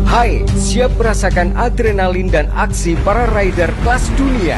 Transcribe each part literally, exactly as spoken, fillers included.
Hai, siap merasakan adrenalin dan aksi para rider kelas dunia?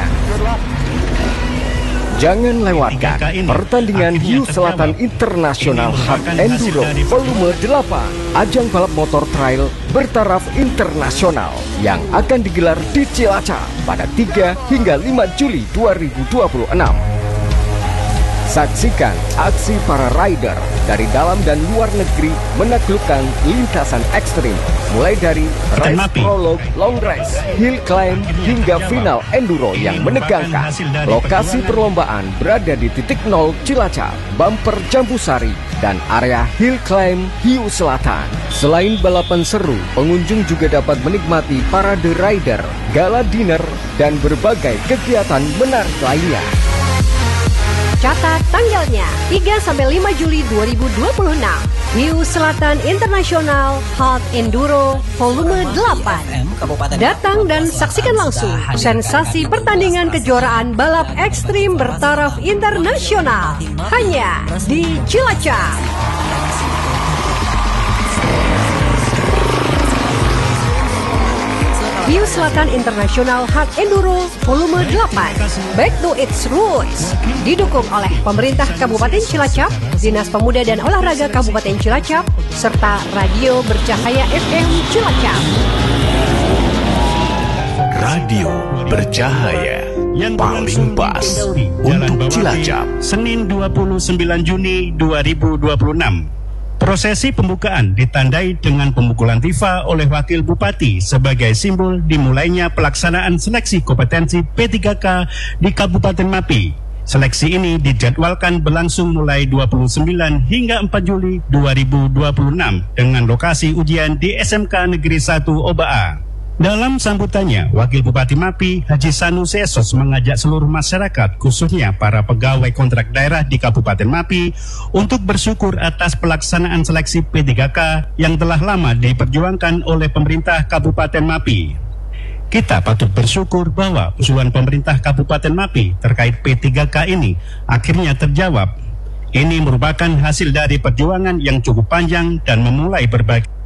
Jangan lewatkan pertandingan Hiu Selatan International Hard Enduro Volume delapan, ajang balap motor trail bertaraf internasional yang akan digelar di Cilacap pada tiga hingga lima Juli dua ribu dua puluh enam. Saksikan aksi para rider dari dalam dan luar negeri menaklukkan lintasan ekstrim, mulai dari race prolog, long race, hill climb, hingga final enduro yang menegangkan. Lokasi perlombaan berada di titik nol Cilacap, bumper Jambusari, dan area hill climb Hiu Selatan. Selain balapan seru, pengunjung juga dapat menikmati parade rider, gala dinner, dan berbagai kegiatan menarik lainnya. Catat tanggalnya, tiga sampai lima Juli dua ribu dua puluh enam. Hiu Selatan International Hard Enduro Volume delapan. Datang dan saksikan langsung sensasi pertandingan kejuaraan balap ekstrim bertaraf internasional hanya di Cilacap. Hiu Selatan International Hard Enduro Volume delapan, Back to its Roots, didukung oleh pemerintah Kabupaten Cilacap, Dinas Pemuda dan Olahraga Kabupaten Cilacap, serta Radio Bercahaya F M Cilacap. Radio Bercahaya yang paling pas untuk Cilacap. Senin dua puluh sembilan Juni dua ribu dua puluh enam. Prosesi pembukaan ditandai dengan pemukulan tifa oleh Wakil Bupati sebagai simbol dimulainya pelaksanaan seleksi kompetensi P tiga K di Kabupaten Mapi. Seleksi ini dijadwalkan berlangsung mulai dua puluh sembilan hingga empat Juli dua ribu dua puluh enam dengan lokasi ujian di S M K Negeri satu Obaa. Dalam sambutannya, Wakil Bupati Mapi, Haji Sanu Sesos mengajak seluruh masyarakat, khususnya para pegawai kontrak daerah di Kabupaten Mapi, untuk bersyukur atas pelaksanaan seleksi P tiga K yang telah lama diperjuangkan oleh pemerintah Kabupaten Mapi. Kita patut bersyukur bahwa usulan pemerintah Kabupaten Mapi terkait P tiga K ini akhirnya terjawab. Ini merupakan hasil dari perjuangan yang cukup panjang dan memulai berbagai